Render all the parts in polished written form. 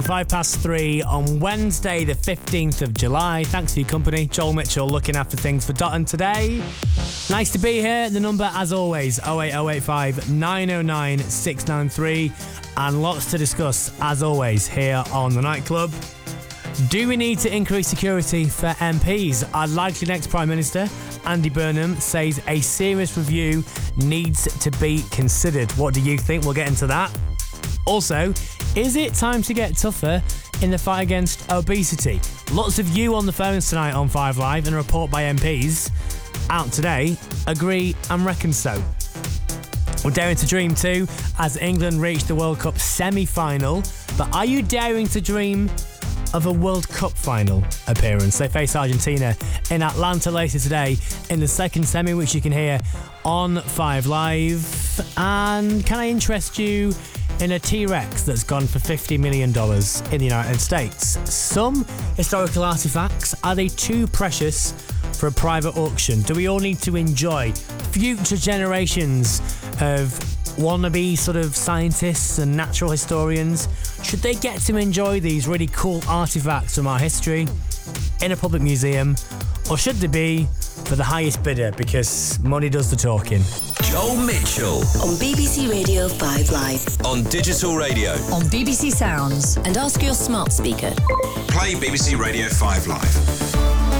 3 on Wednesday, the 15th of July. Thanks for your company. Joel Mitchell looking after things for Dotton today. Nice to be here. The number, as always, 08085 909 693. And lots to discuss, as always, here on The Nightclub. Do we need to increase security for MPs? Our likely next Prime Minister, Andy Burnham, says a serious review needs to be considered. What do you think? We'll get into that. Also, is it time to get tougher in the fight against obesity? Lots of you on the phones tonight on 5 Live, and a report by MPs out today agree and reckon so. We're daring to dream too, as England reached the World Cup semi-final. But are you daring to dream of a World Cup final appearance? They face Argentina in Atlanta later today in the second semi, which you can hear on 5 Live. And can I interest you in a T-Rex that's gone for $50 million in the United States? Some historical artefacts, are they too precious for a private auction? Do we all need to enjoy future generations of wannabe sort of scientists and natural historians? Should they get to enjoy these really cool artefacts from our history in a public museum? Or should they be for the highest bidder, because money does the talking? Joel Mitchell on BBC Radio 5 Live, on digital radio, on BBC Sounds, and ask your smart speaker. Play BBC Radio 5 Live.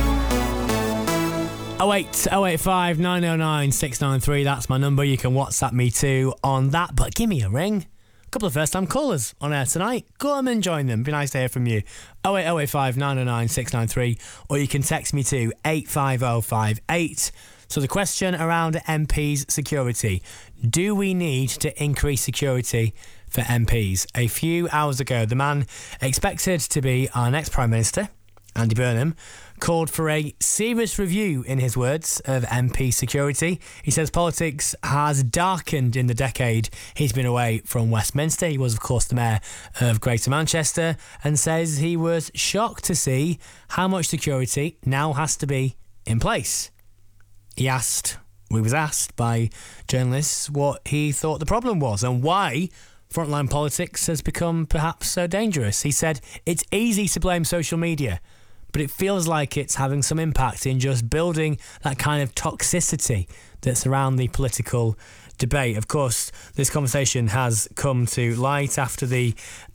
08085 909 693. That's my number. You can WhatsApp me too on that, but give me a ring. A couple of first-time callers on air tonight. Go on and join them. Be nice to hear from you. 08085 909 693, or you can text me to 85058. So the question around MPs' security. Do we need to increase security for MPs? A few hours ago, the man expected to be our next Prime Minister, Andy Burnham, called for a serious review, in his words, of MP security. He says politics has darkened in the decade he's been away from Westminster. He was, of course, the mayor of Greater Manchester, and says he was shocked to see how much security now has to be in place. We was asked by journalists what he thought the problem was and why frontline politics has become perhaps so dangerous. He said it's easy to blame social media, but it feels like it's having some impact in just building that kind of toxicity that's around the political debate. Of course, this conversation has come to light after the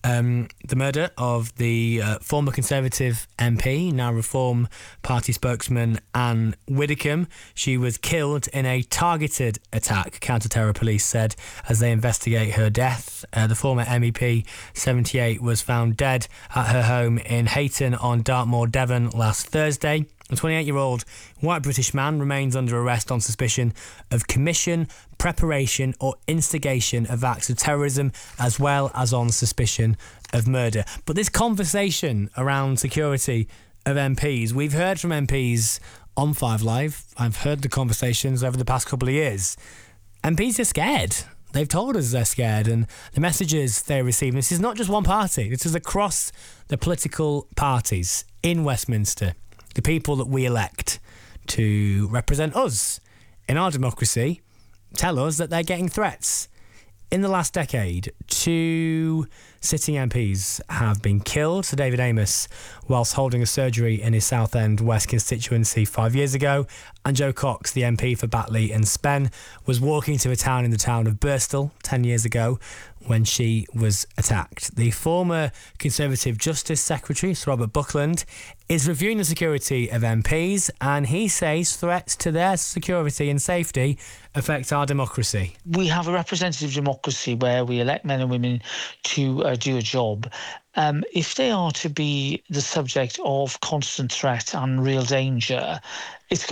murder of the former Conservative MP, now Reform Party spokesman Anne Widdecombe. She was killed in a targeted attack, counter-terror police said, as they investigate her death. The former MEP, 78, was found dead at her home in Hayton on Dartmoor, Devon last Thursday. A 28-year-old white British man remains under arrest on suspicion of commission, preparation or instigation of acts of terrorism, as well as on suspicion of murder. But this conversation around security of MPs, we've heard from MPs on 5 Live. I've heard the conversations over the past couple of years. MPs are scared. They've told us they're scared, and the messages they're receiving, this is not just one party, this is across the political parties in Westminster. The people that we elect to represent us in our democracy tell us that they're getting threats. In the last decade, 2 sitting MPs have been killed. Sir David Amess, whilst holding a surgery in his Southend West constituency 5 years ago, and Jo Cox, the MP for Batley and Spen, was walking to a town in the town of Birstall 10 years ago when she was attacked. The former Conservative Justice Secretary, Sir Robert Buckland, is reviewing the security of MPs, and he says threats to their security and safety affect our democracy. We have a representative democracy where we elect men and women to do a job. If they are to be the subject of constant threat and real danger, it's